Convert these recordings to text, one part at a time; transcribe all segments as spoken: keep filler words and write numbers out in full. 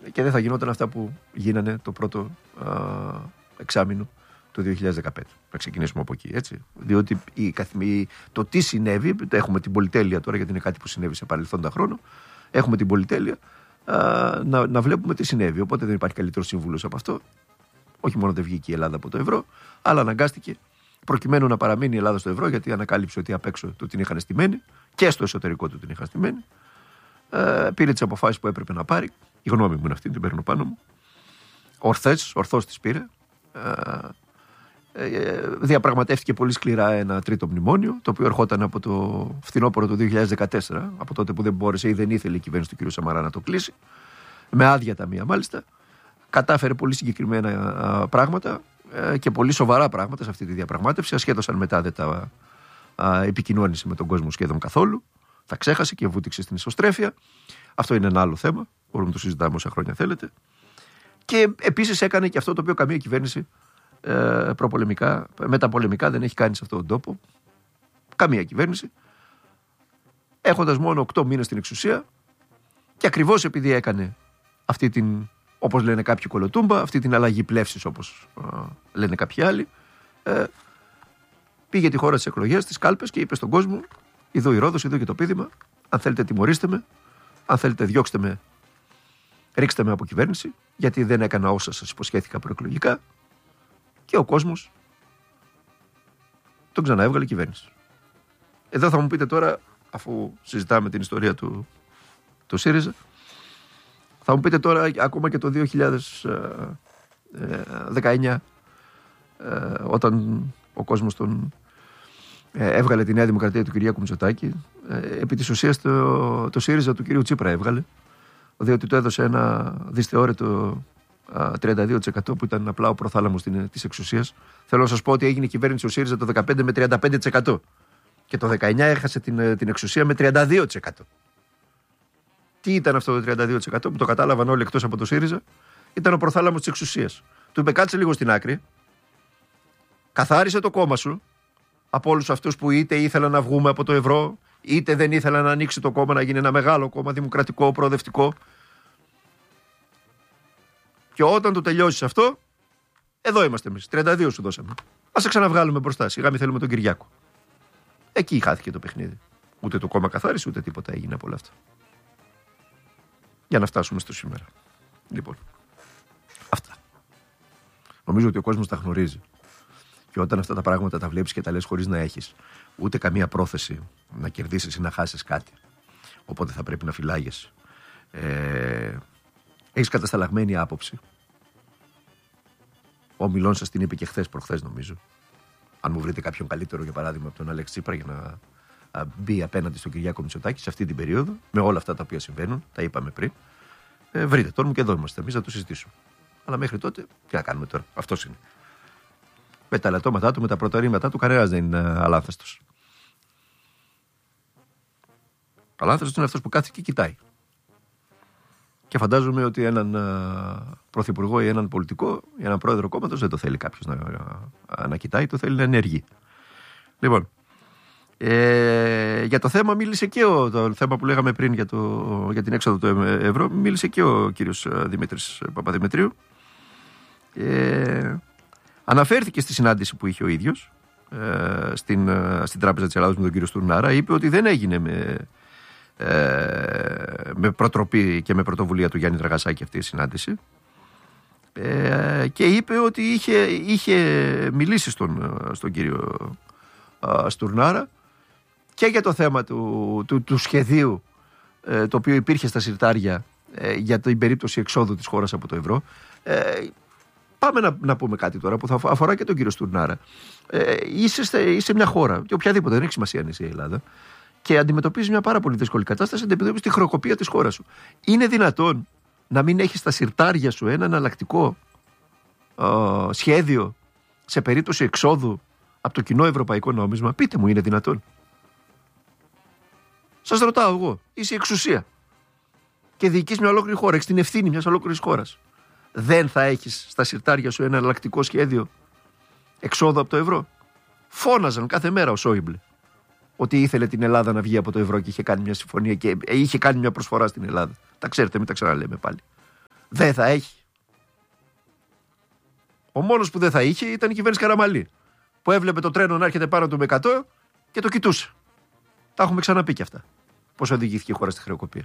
και δεν θα γινόταν αυτά που γίνανε το πρώτο α, εξάμηνο του δύο χιλιάδες δεκαπέντε. Να ξεκινήσουμε από εκεί, έτσι. Διότι η, η, το τι συνέβη, έχουμε την πολυτέλεια τώρα, γιατί είναι κάτι που συνέβη σε παρελθόντα χρόνο, έχουμε την πολυτέλεια α, να, να βλέπουμε τι συνέβη. Οπότε δεν υπάρχει καλύτερο σύμβουλος από αυτό. Όχι μόνο δεν βγήκε η Ελλάδα από το ευρώ, αλλά αναγκάστηκε προκειμένου να παραμείνει η Ελλάδα στο ευρώ, γιατί ανακάλυψε ότι απ' έξω του την είχαν στημένη και στο εσωτερικό του την είχαν στημένη. Ε, πήρε τις αποφάσεις που έπρεπε να πάρει. Η γνώμη μου είναι αυτή, την παίρνω πάνω μου. Ορθές, ορθώς τις πήρε. Ε, ε, διαπραγματεύτηκε πολύ σκληρά ένα τρίτο μνημόνιο, το οποίο ερχόταν από το φθινόπωρο του δύο χιλιάδες δεκατέσσερα, από τότε που δεν μπόρεσε ή δεν ήθελε η κυβέρνηση του κ. Σαμαρά να το κλείσει, με άδεια ταμεία μάλιστα. Κατάφερε πολύ συγκεκριμένα α, πράγματα ε, και πολύ σοβαρά πράγματα σε αυτή τη διαπραγμάτευση, ασχέτως αν μετά δεν τα α, επικοινώνησε με τον κόσμο σχεδόν καθόλου. Τα ξέχασε και βούτυξε στην ισοστρέφεια. Αυτό είναι ένα άλλο θέμα. Μπορούμε να το συζητάμε όσα χρόνια θέλετε. Και επίσης έκανε και αυτό το οποίο καμία κυβέρνηση ε, προπολεμικά, μεταπολεμικά δεν έχει κάνει σε αυτόν τον τόπο. Καμία κυβέρνηση. Έχοντας μόνο οκτώ μήνες στην εξουσία και ακριβώς επειδή έκανε αυτή την, όπως λένε κάποιοι, κολοτούμπα, αυτή την αλλαγή πλεύσης, όπως ε, λένε κάποιοι άλλοι, ε, πήγε τη χώρα στις εκλογές, στις κάλπες και είπε στον κόσμο: εδώ η Ρόδος, εδώ και το πείδημα. Αν θέλετε, τιμωρήστε με. Αν θέλετε, διώξτε με. Ρίξτε με από κυβέρνηση, γιατί δεν έκανα όσα σας υποσχέθηκα προεκλογικά. Και ο κόσμος τον ξαναέβγαλε κυβέρνηση. Εδώ θα μου πείτε τώρα, αφού συζητάμε την ιστορία του, του ΣΥΡΙΖΑ, θα μου πείτε τώρα, ακόμα και το δύο χιλιάδες δεκαεννιά, όταν ο κόσμος τον έβγαλε τη Νέα Δημοκρατία του Κυριάκου Μητσοτάκη, επί της ουσίας το, το ΣΥΡΙΖΑ του κυρίου Τσίπρα έβγαλε, διότι του έδωσε ένα δυσθεώρητο τριάντα δύο τοις εκατό που ήταν απλά ο προθάλαμος της εξουσίας. Θέλω να σας πω ότι έγινε κυβέρνηση ο ΣΥΡΙΖΑ το δεκαπέντε με τριάντα πέντε τοις εκατό και το δεκαεννιά έχασε την, την εξουσία με τριάντα δύο τοις εκατό. Τι ήταν αυτό το τριάντα δύο τοις εκατό που το κατάλαβαν όλοι εκτός από το ΣΥΡΙΖΑ? Ήταν ο προθάλαμος της εξουσίας. Του είπε: κάτσε λίγο στην άκρη, καθάρισε το κόμμα σου από όλους αυτούς που είτε ήθελαν να βγούμε από το ευρώ, είτε δεν ήθελαν να ανοίξει το κόμμα, να γίνει ένα μεγάλο κόμμα, δημοκρατικό, προοδευτικό. Και όταν το τελειώσεις αυτό, εδώ είμαστε εμείς. τριάντα δύο σου δώσαμε. Ας σε ξαναβγάλουμε μπροστά. Σιγά μη θέλουμε τον Κυριάκο. Εκεί χάθηκε το παιχνίδι. Ούτε το κόμμα καθάρισε, ούτε τίποτα έγινε από όλα αυτά. Για να φτάσουμε στο σήμερα. Λοιπόν, αυτά. Νομίζω ότι ο κόσμος τα γνωρίζει. Και όταν αυτά τα πράγματα τα βλέπεις και τα λες χωρίς να έχεις ούτε καμία πρόθεση να κερδίσεις ή να χάσεις κάτι, οπότε θα πρέπει να φυλάγεσαι. Ε, έχεις κατασταλαγμένη άποψη. Ο Μιλών σας την είπε και χθες προχθές, νομίζω. Αν μου βρείτε κάποιον καλύτερο, για παράδειγμα, από τον Αλέξη Τσίπρα, για να α, μπει απέναντι στον Κυριάκο Μητσοτάκη σε αυτή την περίοδο, με όλα αυτά τα οποία συμβαίνουν, τα είπαμε πριν, ε, βρείτε τον μου και εδώ είμαστε εμείς να το συζητήσουμε. Αλλά μέχρι τότε, τι να κάνουμε τώρα? Αυτός είναι. Με τα λατώματά του, με τα προταρήματά του, κανένας δεν είναι αλάνθαστος. Αλάνθαστος είναι αυτός που κάθεται και κοιτάει. Και φαντάζομαι ότι έναν α, πρωθυπουργό ή έναν πολιτικό ή έναν πρόεδρο κόμματος δεν το θέλει κάποιος να, α, να κοιτάει, το θέλει να ενεργεί. Λοιπόν, ε, για το θέμα μίλησε και ο, το θέμα που λέγαμε πριν για, το, για την έξοδο του ευρώ, μίλησε και ο κύριος Δημήτρης Παπαδημητρίου. Ε, Αναφέρθηκε στη συνάντηση που είχε ο ίδιος ε, στην, ε, στην Τράπεζα της Ελλάδος με τον κύριο Στουρνάρα. Είπε ότι δεν έγινε με, ε, με προτροπή και με πρωτοβουλία του Γιάννη Δραγασάκη αυτή η συνάντηση. Ε, και είπε ότι είχε, είχε μιλήσει στον, στον κύριο ε, Στουρνάρα και για το θέμα του, του, του σχεδίου ε, το οποίο υπήρχε στα συρτάρια ε, για την περίπτωση εξόδου της χώρας από το ευρώ. Ε, Πάμε να, να πούμε κάτι τώρα που θα αφορά και τον κύριο Στουρνάρα. Ε, είσαι, είσαι μια χώρα, και οποιαδήποτε, δεν έχει σημασία αν είσαι η Ελλάδα, και αντιμετωπίζει μια πάρα πολύ δύσκολη κατάσταση, αντιμετωπίζει τη χρεοκοπία της χώρας σου. Είναι δυνατόν να μην έχεις στα συρτάρια σου ένα εναλλακτικό ε, σχέδιο σε περίπτωση εξόδου από το κοινό ευρωπαϊκό νόμισμα? Πείτε μου, είναι δυνατόν? Σας ρωτάω εγώ, είσαι η εξουσία και διοικείς μια ολόκληρη χώρα, έχεις την ευθύνη μιας ολόκληρης χώρας. Δεν θα έχεις στα συρτάρια σου ένα εναλλακτικό σχέδιο εξόδου από το ευρώ? Φώναζαν κάθε μέρα ο Σόιμπλε ότι ήθελε την Ελλάδα να βγει από το ευρώ και είχε κάνει μια συμφωνία και είχε κάνει μια προσφορά στην Ελλάδα. Τα ξέρετε, μην τα ξαναλέμε πάλι. Δεν θα έχει. Ο μόνος που δεν θα είχε ήταν η κυβέρνηση Καραμανλή, που έβλεπε το τρένο να έρχεται πάνω του με εκατό και το κοιτούσε. Τα έχουμε ξαναπεί και αυτά. Πώς οδηγήθηκε η χώρα στη χρεοκοπία.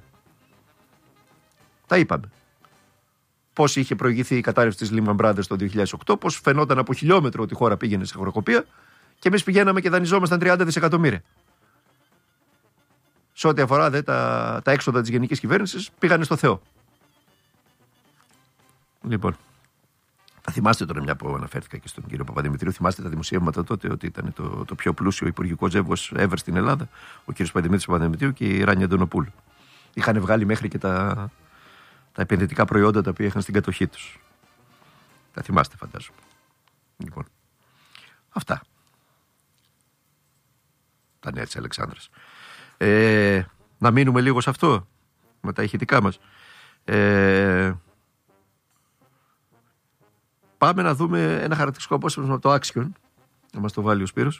Τα είπαμε. Πώς είχε προηγηθεί η κατάρρευση της Lehman Brothers το δύο χιλιάδες οκτώ, πώς φαινόταν από χιλιόμετρο ότι η χώρα πήγαινε σε χρεοκοπία και εμείς πηγαίναμε και δανειζόμασταν τριάντα δισεκατομμύρια. Σε ό,τι αφορά δε, τα, τα έξοδα της γενικής κυβέρνησης πήγανε στο Θεό. Λοιπόν, θα θυμάστε τώρα, μια που αναφέρθηκα και στον κύριο Παπαδημητρίου, θυμάστε τα δημοσιεύματα τότε ότι ήταν το, το πιο πλούσιο υπουργικό ζεύγος ever στην Ελλάδα, ο κύριος Παπαδημήτρης Παπαδημητρίου και η Ράνια Αντωνοπούλου. Είχαν βγάλει μέχρι και τα, τα επενδυτικά προϊόντα τα οποία είχαν στην κατοχή τους. Τα θυμάστε, φαντάζομαι. Λοιπόν, αυτά. Τα νέα της Αλεξάνδρας. Ε, να μείνουμε λίγο σε αυτό, με τα ηχητικά μας. Ε, πάμε να δούμε ένα χαρακτηριστικό απόσπασμα από το Axion, να μας το βάλει ο Σπύρος,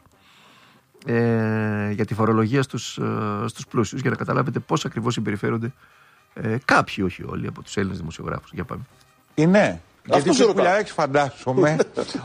ε, για τη φορολογία στους, ε, στους πλούσιους, για να καταλάβετε πώς ακριβώς συμπεριφέρονται ε, κάποιοι, όχι όλοι, από τους Έλληνες δημοσιογράφους. Για πάμε. Είναι. Γιατί ο Κουλιαράκης φαντάζομαι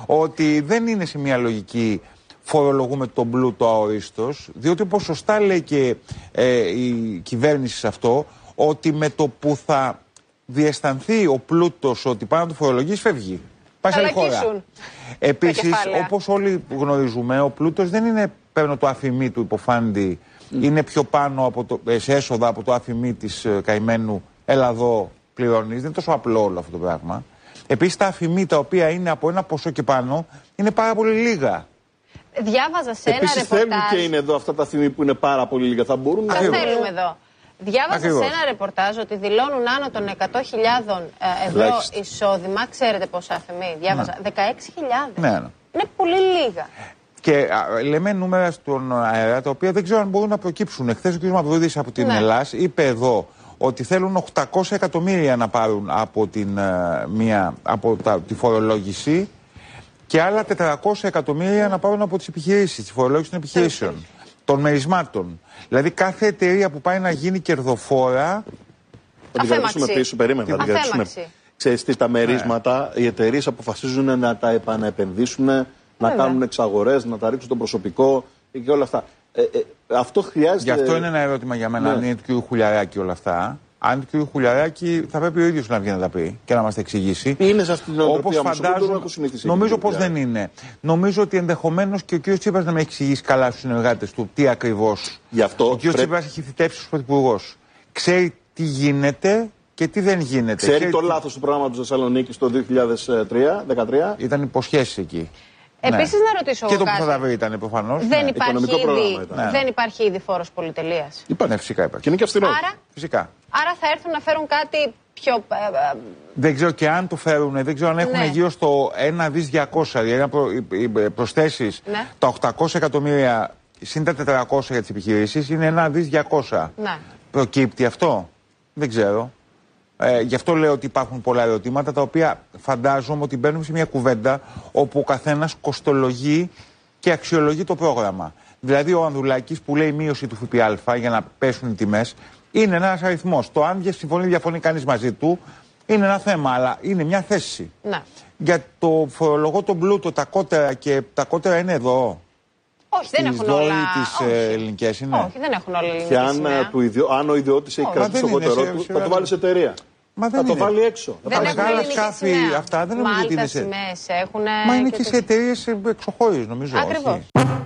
ότι δεν είναι σε μια λογική φορολογούμε τον πλούτο αορίστος, διότι όπως σωστά λέει και ε, η κυβέρνηση σε αυτό, ότι με το που θα διαισθανθεί ο πλούτος ότι πάει να του φορολογείς, φεύγει. Πάει σε άλλη χώρα. Επίσης, όπως όλοι γνωρίζουμε, ο πλούτος δεν είναι παίρνω το αφημί του υποφάντη, mm. είναι πιο πάνω από το, σε έσοδα από το αφημί της ε, καημένου, έλα εδώ πληρώνεις. Δεν είναι τόσο απλό όλο αυτό το πράγμα. Επίσης, τα αφημί τα οποία είναι από ένα ποσό και πάνω είναι πάρα πολύ λίγα. Διάβαζα σε ένα Επίσης ρεπορτάζ. θέλουν και είναι εδώ αυτά τα θυμή που είναι πάρα πολύ λίγα. Θα μπορούν να. Τα θέλουμε εδώ. Διάβαζα Ακριβώς. σε ένα ρεπορτάζ ότι δηλώνουν άνω των εκατό χιλιάδων ευρώ Λάχιστα. εισόδημα. Ξέρετε πόσα αφημί. Διάβαζα. Ναι. δεκαέξι χιλιάδες. Ναι, ναι. Είναι πολύ λίγα. Και α, λέμε νούμερα στον αέρα τα οποία δεν ξέρω αν μπορούν να προκύψουν. Εχθές ο κ. Μαυρουδής από την Ναι. Ελλάς είπε εδώ ότι θέλουν οκτακόσια εκατομμύρια να πάρουν από, την, uh, μία, από τα, τη φορολόγηση και άλλα τετρακόσια εκατομμύρια να πάρουν από τις επιχειρήσεις, τη φορολόγηση των επιχειρήσεων, των μερισμάτων. Δηλαδή κάθε εταιρεία που πάει να γίνει κερδοφόρα. Θα την κρατήσουμε πίσω, περίμενα. Θα την κρατήσουμε. Ξέρεις τι, τα μερίσματα, οι εταιρείες αποφασίζουν να τα επαναεπενδύσουν, να Βέβαια. κάνουν εξαγορές, να τα ρίξουν στο προσωπικό και όλα αυτά. Ε, ε, αυτό χρειάζεται. Γι' αυτό είναι ένα ερώτημα για μένα, ναι. αν είναι του κ. Χουλιαράκη όλα αυτά. Αν του κ. Χουλιαράκη θα πρέπει ο ίδιος να βγει να τα πει και να μας τα εξηγήσει. Είναι σε αυτήν την νοοτροπία όμως, φαντάζομαι, δεν έχω συνηθίσει. νομίζω πως δεν είναι. Νομίζω ότι ενδεχομένως και ο κ. Τσίπρας να με έχει εξηγήσει καλά στους συνεργάτες του τι ακριβώς. Γι' αυτό ο κ. πρέπει... Τσίπρας έχει θητεύσει ως πρωθυπουργός. Ξέρει τι γίνεται και τι δεν γίνεται. Ξέρει, Ξέρει το τι... λάθος του προγράμματος Θεσσαλονίκης το δύο χιλιάδες δεκατρία. Ήταν υποσχέσεις εκεί. Επίσης ναι. να ρωτήσω και εγώ το κάτι. που θα τα βρει ήταν προφανώς. Δεν, ναι. υπάρχει ήδη, ναι. δεν υπάρχει ήδη φόρος πολυτελείας. Υπάρχει. Ναι, φυσικά υπάρχει. Και είναι και αυστηρό. Άρα, φυσικά. άρα θα έρθουν να φέρουν κάτι πιο. Ε, ε, δεν ξέρω και αν το φέρουν, δεν ξέρω αν έχουν ναι. γύρω στο ένα δισεκατομμύρια διακόσια, δηλαδή να προ, προσθέσεις ναι. τα οκτακόσια εκατομμύρια συν τα τετρακόσια για τις επιχειρήσεις, είναι ένα δισεκατομμύρια διακόσια. Ναι. Προκύπτει αυτό, δεν ξέρω. Ε, γι' αυτό λέω ότι υπάρχουν πολλά ερωτήματα τα οποία φαντάζομαι ότι μπαίνουμε σε μια κουβέντα όπου ο καθένας κοστολογεί και αξιολογεί το πρόγραμμα. Δηλαδή ο Ανδρουλάκης που λέει μείωση του ΦΠΑ για να πέσουν οι τιμές είναι ένας αριθμός. Το αν συμφωνεί διαφωνεί κανείς μαζί του είναι ένα θέμα, αλλά είναι μια θέση. Ναι. Για το φορολογώ τον πλούτο, τα κότερα και τα κότερα είναι εδώ. Όχι, δεν έχουν όλα. Τις ελληνικές είναι. Όχι, δεν έχουν όλα ελληνικές. Και αν, του ιδιο... αν ο ιδιώτης έχει κρατήσει το κότερό του, θα το βάλει σε εταιρεία. Μα δεν θα είναι. το βάλει έξω. Τα μεγάλα σκάφη αυτά δεν νομίζω ότι είναι σε. Έχουν... Μα είναι και, και σε εταιρείες εξωχώριες, νομίζω. Ακριβώς.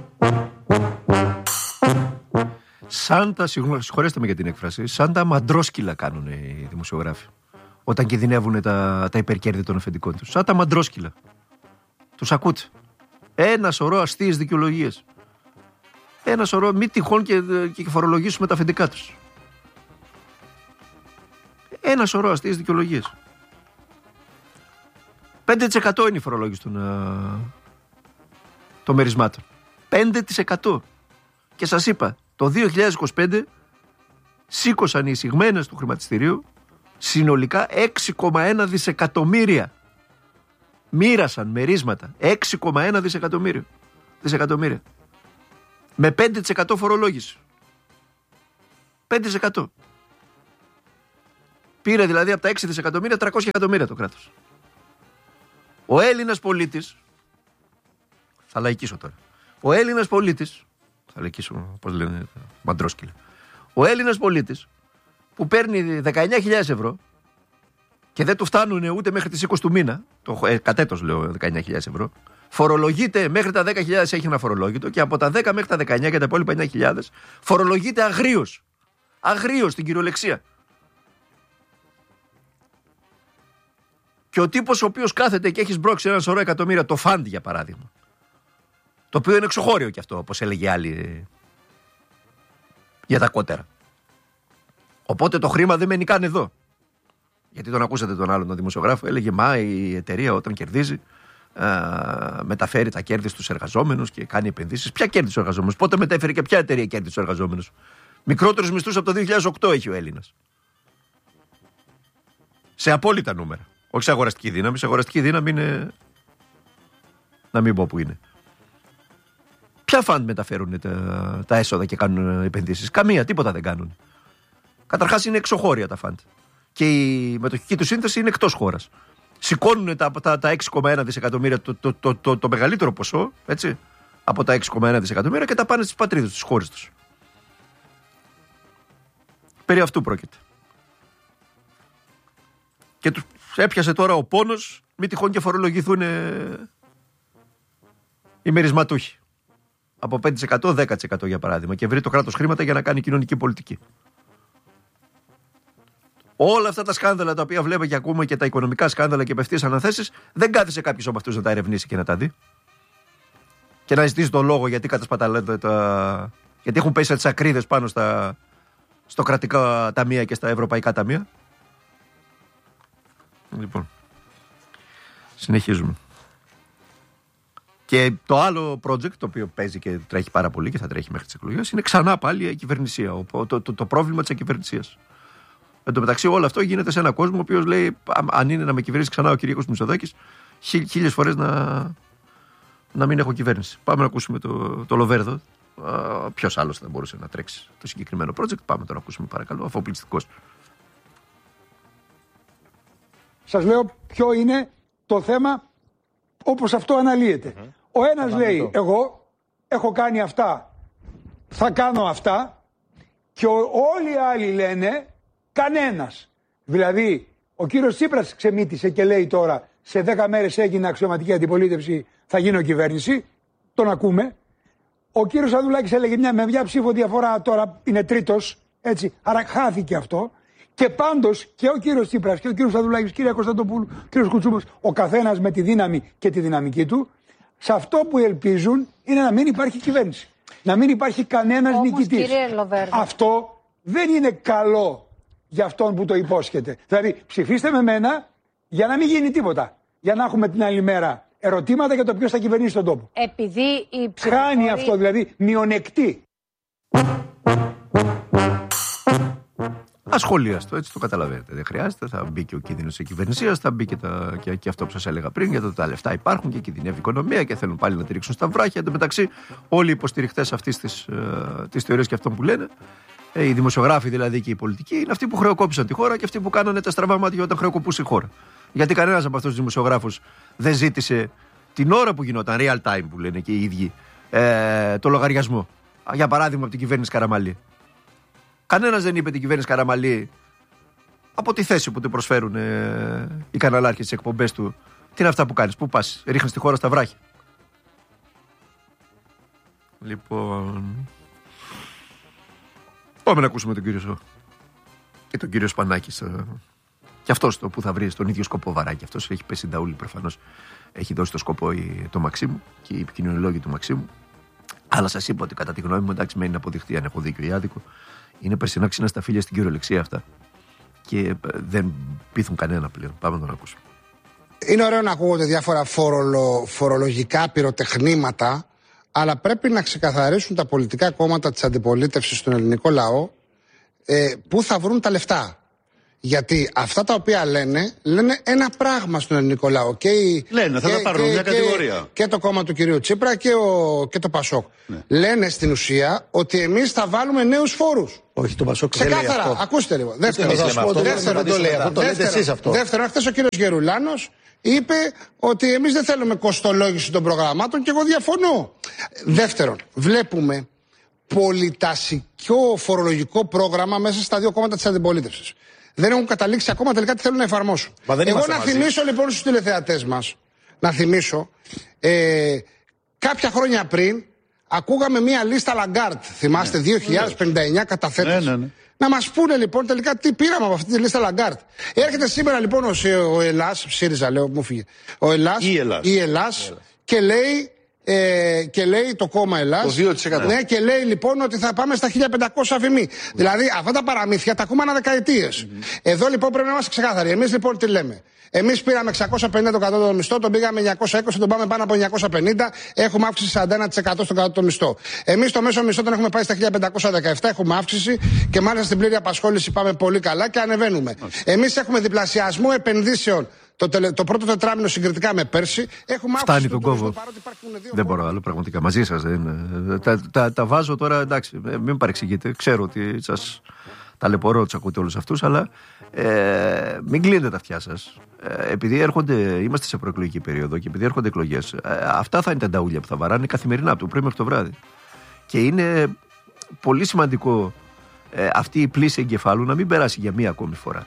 Σαν τα, συγχωρέστε με για την έκφραση, σαν τα μαντρόσκυλα κάνουν οι δημοσιογράφοι όταν κινδυνεύουν τα, τα υπερκέρδη των αφεντικών τους. Σαν τα μαντρόσκυλα. Τους ακούτε. Ένα σωρό αστείες δικαιολογίες. Ένα σωρό μη τυχόν και, και φορολογήσουμε τα αφεντικά τους. Ένα σωρό αστείες δικαιολογίες. πέντε τοις εκατό είναι η φορολόγηση των, α, των μερισμάτων. πέντε τοις εκατό. Και σας είπα, το δύο χιλιάδες είκοσι πέντε σήκωσαν οι εισηγμένες του χρηματιστηρίου συνολικά έξι κόμμα ένα δισεκατομμύρια. Μοίρασαν μερίσματα έξι κόμμα ένα δισεκατομμύρια. δισεκατομμύρια. Με πέντε τοις εκατό φορολόγηση. πέντε τοις εκατό. Πήρε δηλαδή από τα έξι δισεκατομμύρια τριακόσια εκατομμύρια το κράτος. Ο Έλληνας πολίτης, θα λαϊκίσω τώρα, ο Έλληνας πολίτης, θα λαϊκίσω πώς λένε, μαντρόσκυλα, ο Έλληνας πολίτης που παίρνει δεκαεννιά χιλιάδες ευρώ και δεν του φτάνουν ούτε μέχρι τις είκοσι του μήνα, το, ε, κατέτος λέω δεκαεννιά χιλιάδες ευρώ, φορολογείται μέχρι τα δέκα χιλιάδες έχει ένα φορολόγητο και από τα δέκα μέχρι τα δεκαεννιά και τα υπόλοιπα εννιά χιλιάδες φορολογείται αγρίως. Αγρίως στην κυριολεξία. Και ο τύπος ο οποίος κάθεται και έχει σμπρώξει ένα σωρό εκατομμύρια, το φαντ για παράδειγμα, το οποίο είναι εξωχώριο κι αυτό, όπως έλεγε άλλοι για τα κότερα. Οπότε το χρήμα δεν μένει καν εδώ. Γιατί τον ακούσατε τον άλλον τον δημοσιογράφο, έλεγε μα η εταιρεία όταν κερδίζει α, μεταφέρει τα κέρδη στους εργαζόμενους και κάνει επενδύσεις. Ποια κέρδη στους εργαζόμενους, πότε μετέφερε και ποια εταιρεία κέρδη στους εργαζόμενους? Μικρότερους μισθούς από το δύο χιλιάδες οκτώ έχει ο Έλληνας. Σε απόλυτα νούμερα. Όχι σε αγοραστική δύναμη. Σε αγοραστική δύναμη είναι. Να μην πω που είναι. Ποια φαντ μεταφέρουν τα, τα έσοδα και κάνουν επενδύσεις? Καμία, τίποτα δεν κάνουν. Καταρχάς είναι εξωχώρια τα φαντ. Και η μετοχική του σύνθεση είναι εκτός χώρας. Σηκώνουν τα, τα, τα έξι κόμμα ένα δισεκατομμύρια, το, το, το, το, το μεγαλύτερο ποσό, έτσι, από τα έξι κόμμα ένα δισεκατομμύρια και τα πάνε στις πατρίδες, στις χώρες τους. Περί αυτού πρόκειται. Και τους έπιασε τώρα ο πόνος, μη τυχόν και φορολογηθούν οι μερισματούχοι. Από πέντε τοις εκατό δέκα τοις εκατό για παράδειγμα. Και βρει το κράτος χρήματα για να κάνει κοινωνική πολιτική. Όλα αυτά τα σκάνδαλα τα οποία βλέπουμε και ακούμε και τα οικονομικά σκάνδαλα και απευθείας αναθέσεις, δεν κάθισε κάποιος από αυτούς να τα ερευνήσει και να τα δει. Και να ζητήσει τον λόγο γιατί κατασπαταλώνται τα. Γιατί έχουν πέσει τις ακρίδες πάνω στα. Στο κρατικά ταμεία και στα ευρωπαϊκά ταμεία. Λοιπόν, συνεχίζουμε. Και το άλλο project, το οποίο παίζει και τρέχει πάρα πολύ και θα τρέχει μέχρι τις εκλογές, είναι ξανά πάλι η κυβερνησία. Το, το, το, το πρόβλημα της ακυβερνησίας. Εν τω μεταξύ, όλο αυτό γίνεται σε έναν κόσμο ο οποίος λέει: αν είναι να με κυβερνήσει ξανά ο Κυριάκος Μητσοτάκης, χίλιες φορές να, να μην έχω κυβέρνηση. Πάμε να ακούσουμε το, το Λοβέρδο. Uh, ποιος άλλος θα μπορούσε να τρέξει το συγκεκριμένο project? Πάμε τώρα να ακούσουμε παρακαλώ, αφοπλιστικός. Σας λέω ποιο είναι το θέμα όπως αυτό αναλύεται. Mm-hmm. Ο ένας Αναλύτω. λέει εγώ έχω κάνει αυτά, θα κάνω αυτά, και ο, όλοι οι άλλοι λένε κανένας. Δηλαδή ο κύριος Τσίπρας ξεμύτησε και λέει τώρα σε δέκα μέρες έγινε αξιωματική αντιπολίτευση, θα γίνω κυβέρνηση, τον ακούμε. Ο κύριος Ανδρουλάκης έλεγε μια, με μια ψήφο διαφορά, τώρα είναι τρίτος, έτσι, άρα χάθηκε αυτό. Και πάντως και ο κύριος Τσίπρας και ο κύριος Ανδρουλάκης, κύριε Κωνσταντοπούλου, κύριος Κουτσούμος, ο καθένας με τη δύναμη και τη δυναμική του, σε αυτό που ελπίζουν είναι να μην υπάρχει κυβέρνηση. Να μην υπάρχει κανένας νικητής. Αυτό δεν είναι καλό για αυτόν που το υπόσχεται. Δηλαδή ψηφίστε με μένα για να μην γίνει τίποτα. Για να έχουμε την άλλη μέρα ερωτήματα για το ποιος θα κυβερνήσει τον τόπο. Επειδή η ψηφοφορία... Χάνει αυτό, δηλαδή μειονεκτεί. Ασχολίαστο, έτσι το καταλαβαίνετε. Δεν χρειάζεται. Θα μπει και ο κίνδυνος της κυβερνησίας, θα μπει και, τα, και, και αυτό που σας έλεγα πριν, γιατί τα λεφτά υπάρχουν και κινδυνεύει η οικονομία και θέλουν πάλι να τη ρίξουν στα βράχια. Εν τω μεταξύ, όλοι οι υποστηριχτές αυτής της, ε, της θεωρίας και αυτών που λένε, ε, οι δημοσιογράφοι δηλαδή και οι πολιτικοί, είναι αυτοί που χρεοκόπησαν τη χώρα και αυτοί που κάνανε τα στραβά μάτια όταν χρεοκοπούσε η χώρα. Γιατί κανένας από αυτούς τους δημοσιογράφους δεν ζήτησε την ώρα που γινόταν, real time που λένε και οι ίδιοι, ε, το λογαριασμό. Για παράδειγμα, από την κυβέρνηση Καραμαλή. Κανένας δεν είπε την κυβέρνηση Καραμαλή από τη θέση που του προσφέρουν ε, οι καναλάρχες στις εκπομπές του. Τι είναι αυτά που κάνεις, πού πας, ρίχνεις τη χώρα στα βράχια. Λοιπόν, πάμε να ακούσουμε τον κύριο Σο και τον κύριο Σπανάκη. Και αυτός το που θα βρει στον ίδιο σκοπό βαράκι. Αυτός έχει πέσει νταούλη προφανώς. Έχει δώσει το σκοπό το Μαξίμου και οι επικοινωνιολόγοι του Μαξίμου. Αλλά σας είπα ότι κατά τη γνώμη μου, εντάξει, μένει να αποδειχτεί αν έχω δίκιο ή άδικο. Είναι περσινά ξύνα στα φίλια στην κυριολεξία αυτά. Και δεν πείθουν κανένα πλέον. Πάμε να τον ακούσουμε. Είναι ωραίο να ακούγονται διάφορα φορολο, φορολογικά πυροτεχνήματα, αλλά πρέπει να ξεκαθαρίσουν τα πολιτικά κόμματα της αντιπολίτευσης στον ελληνικό λαό ε, πού θα βρουν τα λεφτά. Γιατί αυτά τα οποία λένε, λένε ένα πράγμα στον ελληνικό λαό. Και η, λένε, θα και, τα πάρουν και, μια και, κατηγορία. Και το κόμμα του κυρίου Τσίπρα και, ο, και το Πασόκ. Ναι. Λένε στην ουσία ότι εμείς θα βάλουμε νέους φόρους. Όχι, το Πασόκ δεν λέει αυτό. Ξεκάθαρα, ακούστε λίγο. Δεύτερον, δεν το λέει αυτό, το λέτε εσείς αυτό. Δεύτερον, χθες ο κύριος Γερουλάνος είπε ότι εμείς δεν θέλουμε κοστολόγηση των προγραμμάτων και εγώ διαφωνώ. Δεύτερον, βλέπουμε πολυτασικό φορολογικό πρόγραμμα μέσα στα δύο κόμματα της αντιπολίτευσης. Δεν έχουν καταλήξει ακόμα τελικά τι θέλουν να εφαρμόσουν. Εγώ να μαζί. θυμίσω λοιπόν στους τηλεθεατές μας, να θυμίσω, ε, κάποια χρόνια πριν ακούγαμε μια λίστα Λαγκάρτ, θυμάστε, ναι. δύο χιλιάδες πενήντα εννιά καταθέτες. Ναι, ναι, ναι. Να μας πούνε λοιπόν τελικά τι πήραμε από αυτή τη λίστα Λαγκάρτ. Έρχεται σήμερα λοιπόν ο, ο Ελλάς, ΣΥΡΙΖΑ λέω, μου φύγε, ο Ελλάς, η Ελλάς, η Ελλάς και λέει... Ε, και λέει το κόμμα Ελλάς. Το δύο τοις εκατό. Ναι, και λέει λοιπόν ότι θα πάμε στα χίλια πεντακόσια αφημί. Mm. Δηλαδή αυτά τα παραμύθια τα ακούμε ανά δεκαετίες. Mm-hmm. Εδώ λοιπόν πρέπει να είμαστε ξεκάθαροι. Εμείς λοιπόν τι λέμε. Εμείς πήραμε εξακόσια πενήντα το κατώτατο μισθό, τον πήγαμε εννιακόσια είκοσι, τον πάμε πάνω από εννιακόσια πενήντα, έχουμε αύξηση σαράντα ένα τοις εκατό στον κατώτατο μισθό. Εμείς το μέσο μισθό τον έχουμε πάει στα χίλια πεντακόσια δεκαεπτά, έχουμε αύξηση και μάλιστα στην πλήρη απασχόληση πάμε πολύ καλά και ανεβαίνουμε. Okay. Εμείς έχουμε διπλασιασμό επενδύσεων. Το, τελε, το πρώτο τετράμινο συγκριτικά με πέρσι έχουμε φτάνει τον κόβο. Δεν μπορώ άλλο, πραγματικά. Μαζί σας δεν τα, τα, τα βάζω τώρα, εντάξει, μην παρεξηγείτε. Ξέρω ότι σας ταλαιπωρώ, τους ακούτε όλους αυτούς, αλλά ε, μην κλείνετε τα αυτιά σας. Ε, επειδή έρχονται, είμαστε σε προεκλογική περίοδο και επειδή έρχονται εκλογές, ε, αυτά θα είναι τα νταούλια που θα βαράνε καθημερινά από το πρωί μέχρι το βράδυ. Και είναι πολύ σημαντικό ε, αυτή η πλήση εγκεφάλου να μην περάσει για μία ακόμη φορά.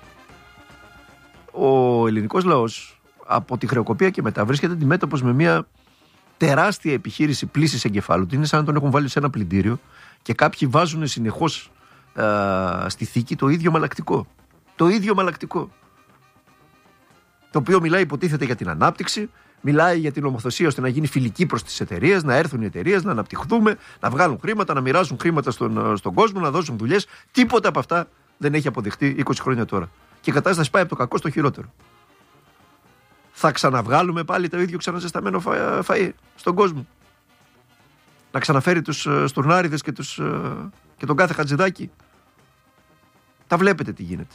Ο ελληνικός λαός από τη χρεοκοπία και μετά βρίσκεται αντιμέτωπος με μια τεράστια επιχείρηση πλύσης εγκεφάλου. Είναι σαν να τον έχουν βάλει σε ένα πλυντήριο και κάποιοι βάζουν συνεχώς α, στη θήκη το ίδιο μαλακτικό. Το ίδιο μαλακτικό. Το οποίο μιλάει, υποτίθεται, για την ανάπτυξη, μιλάει για την ομοθεσία ώστε να γίνει φιλική προς τις εταιρείες, να έρθουν οι εταιρείες, να αναπτυχθούμε, να βγάλουν χρήματα, να μοιράζουν χρήματα στον, στον κόσμο, να δώσουν δουλειές. Τίποτα από αυτά δεν έχει αποδειχτεί είκοσι χρόνια τώρα. Και η κατάσταση πάει από το κακό στο χειρότερο. Θα ξαναβγάλουμε πάλι το ίδιο ξαναζεσταμένο φα... φαΐ στον κόσμο. Να ξαναφέρει τους στουρνάριδες και, τους... και τον κάθε χατζηδάκι. Τα βλέπετε τι γίνεται.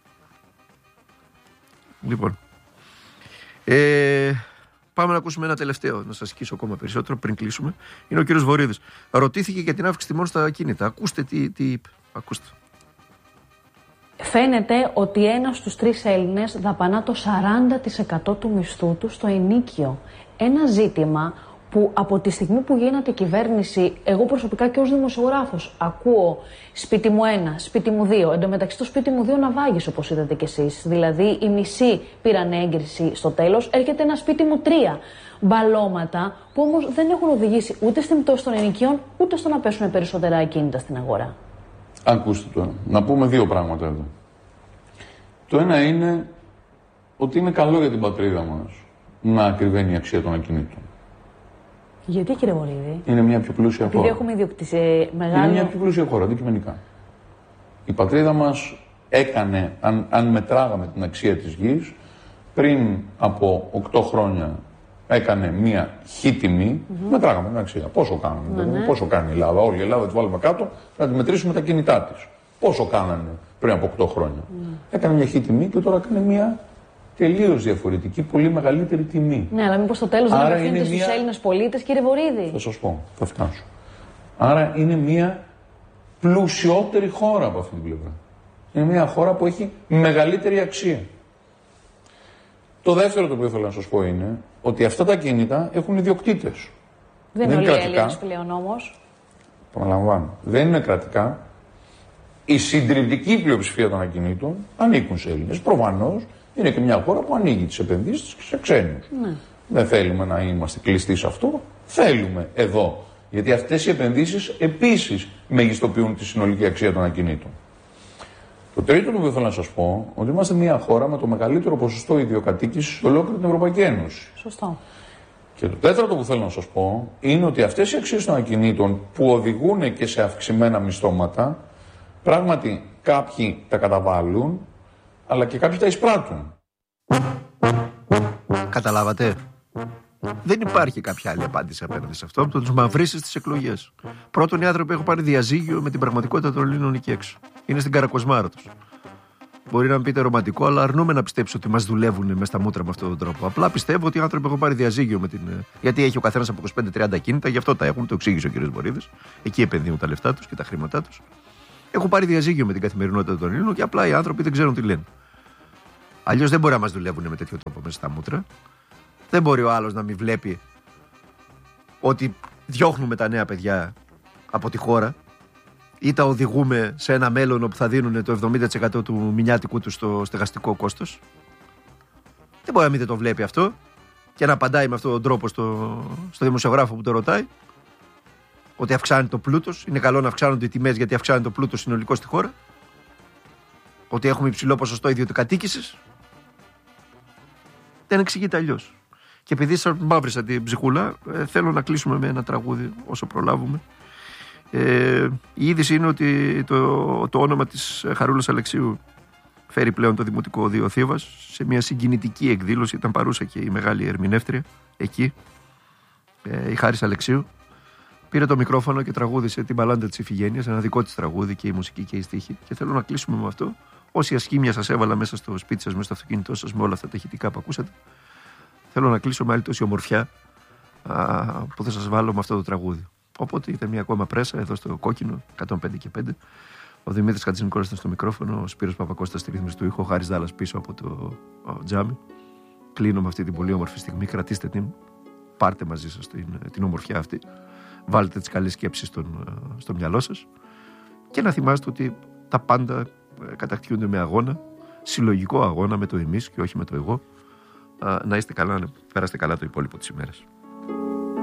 Λοιπόν. Ε... Πάμε να ακούσουμε ένα τελευταίο, να σας σκίσω ακόμα περισσότερο πριν κλείσουμε. Είναι ο κύριος Βορίδης. Ρωτήθηκε για την αύξηση τιμών στα ακίνητα. Ακούστε τι, τι είπε. Ακούστε. Φαίνεται ότι ένας στους τρεις Έλληνες δαπανά το σαράντα τοις εκατό του μισθού του στο ενοίκιο. Ένα ζήτημα που από τη στιγμή που γίνεται η κυβέρνηση, εγώ προσωπικά και ως δημοσιογράφος ακούω σπίτι μου ένα, σπίτι μου δύο. Εν τω μεταξύ το σπίτι μου δύο ναυάγησε, όπως είδατε κι εσείς. Δηλαδή οι μισοί πήραν έγκριση στο τέλος, έρχεται ένα σπίτι μου τρία. Μπαλώματα που όμως δεν έχουν οδηγήσει ούτε στην πτώση των ενοικίων, ούτε στο να πέσουν περισσότερα ακίνητα στην αγορά. Ακούστε τώρα, να πούμε δύο πράγματα εδώ. Το ένα είναι ότι είναι καλό για την πατρίδα μας να ακριβένει η αξία των ακινήτων. Γιατί, κύριε Βορίδη? Είναι μια πιο πλούσια Επειδή χώρα. έχουμε ιδιοκτήσει μεγάλο... Είναι μια πιο πλούσια χώρα, αντικειμενικά. Η πατρίδα μας έκανε, αν, αν μετράγαμε την αξία της γης, πριν από οκτώ χρόνια έκανε μια χ τιμή, mm-hmm. μετράγαμε την αξία. Πόσο κάναμε, ναι, δηλαδή, ναι. πόσο κάνει η Ελλάδα, όλη η Ελλάδα τη βάλουμε κάτω, να τη μετρήσουμε τα κινητά της. Πόσο κάνανε πριν από οκτώ χρόνια. Mm. Έκανε μια χ τιμή και τώρα έκανε μια τελείως διαφορετική, πολύ μεγαλύτερη τιμή. Ναι, αλλά μήπως στο τέλος δεν απευθύνεται στους μια... Έλληνες πολίτες, κύριε Βορίδη? Θα σας πω, θα φτάσω. Άρα είναι μια πλουσιότερη χώρα από αυτή την πλευρά. Είναι μια χώρα που έχει μεγαλύτερη αξία. Το δεύτερο το οποίο θέλω να σας πω είναι ότι αυτά τα κίνητα έχουν ιδιοκτήτες. Δεν, δεν είναι όλοι οι Έλληνες πλέον όμως. Παραλαμβάνω. Δεν είναι κρατικά. Η συντριπτική πλειοψηφία των ακινήτων ανήκουν σε Έλληνες. Προφανώς είναι και μια χώρα που ανοίγει τις επενδύσεις σε ξένους. Ναι. Δεν θέλουμε να είμαστε κλειστοί σε αυτό. Θέλουμε εδώ. Γιατί αυτές οι επενδύσεις επίσης μεγιστοποιούν τη συνολική αξία των ακινήτων. Το τρίτο που θέλω να σας πω, ότι είμαστε μια χώρα με το μεγαλύτερο ποσοστό ιδιοκατοίκησης σε ολόκληρη την Ευρωπαϊκή Ένωση. Σωστό. Και το τέταρτο που θέλω να σας πω είναι ότι αυτές οι αξίες των ακινήτων που οδηγούν και σε αυξημένα μισθώματα, πράγματι κάποιοι τα καταβάλουν, αλλά και κάποιοι τα εισπράττουν. Καταλάβατε. Δεν υπάρχει κάποια άλλη απάντηση απέναντι σε αυτό από το να τους μαυρίσεις στις εκλογές. Πρώτον, οι άνθρωποι έχουν πάρει διαζύγιο με την πραγματικότητα των Ελλήνων εκεί έξω. Είναι στην καρακοσμάρα τους. Μπορεί να μου πείτε ρομαντικό, αλλά αρνούμε να πιστέψω ότι μας δουλεύουν μέσα στα μούτρα με αυτόν τον τρόπο. Απλά πιστεύω ότι οι άνθρωποι έχουν πάρει διαζύγιο με την. Γιατί έχει ο καθένας από είκοσι πέντε τριάντα κίνητα, γι' αυτό τα έχουν, το εξήγησε ο κ. Βορίδης. Εκεί επενδύουν τα λεφτά τους και τα χρήματά τους. Έχουν πάρει διαζύγιο με την καθημερινότητα των Ελλήνων και απλά οι άνθρωποι δεν ξέρουν τι λένε. Αλλιώς δεν μπορεί να μας δουλεύουν με τέτοιο τρόπο μέσα στα μούτρα. Δεν μπορεί ο άλλος να μην βλέπει ότι διώχνουμε τα νέα παιδιά από τη χώρα ή τα οδηγούμε σε ένα μέλλον όπου θα δίνουν το εβδομήντα τοις εκατό του μηνιάτικου του στο στεγαστικό κόστος. Δεν μπορεί να μην το βλέπει αυτό και να απαντάει με αυτόν τον τρόπο στο, στο δημοσιογράφο που το ρωτάει ότι αυξάνει το πλούτος. Είναι καλό να αυξάνονται οι τιμές γιατί αυξάνει το πλούτος συνολικό στη χώρα. Ότι έχουμε υψηλό ποσοστό ιδιωτικατοίκησης. Δεν εξηγείται αλλιώς. Και επειδή σας μαύρισα την ψυχούλα, ε, θέλω να κλείσουμε με ένα τραγούδι όσο προλάβουμε. Ε, η είδηση είναι ότι το, το όνομα της Χαρούλας Αλεξίου φέρει πλέον το Δημοτικό Οδείο Θήβας σε μια συγκινητική εκδήλωση. Ήταν παρούσα και η μεγάλη ερμηνεύτρια εκεί, ε, η Χάρης Αλεξίου. Πήρε το μικρόφωνο και τραγούδισε την Παλάντα της Ιφηγένειας, ένα δικό της τραγούδι και η μουσική και η στίχη. Και θέλω να κλείσουμε με αυτό. Όση ασχήμια σας έβαλα μέσα στο σπίτι σας, μέσα στο αυτοκίνητό σας, με όλα αυτά τα ηχητικά που ακούσατε, θέλω να κλείσω με άλλη τόση ομορφιά α, που θα σας βάλω με αυτό το τραγούδι. Οπότε ήταν μια ακόμα πρέσα εδώ στο Κόκκινο, εκατόν πέντε και πέντε. Ο Δημήτρης Χατζηνικόλας ήταν στο μικρόφωνο, ο Σπύρος Παπακώστας στη ρύθμιση του ήχου, ο Χάρης Δάλλας πίσω από το ο, τζάμι. Κλείνω με αυτή την πολύ όμορφη στιγμή. Κρατήστε την, πάρτε μαζί σας την, την ομορφιά αυτή. Βάλτε τις καλές σκέψεις στον, στο μυαλό σας και να θυμάστε ότι τα πάντα κατακτιούνται με αγώνα, συλλογικό αγώνα με το εμείς και όχι με το εγώ. Να είστε καλά, να περάσετε καλά το υπόλοιπο της ημέρας.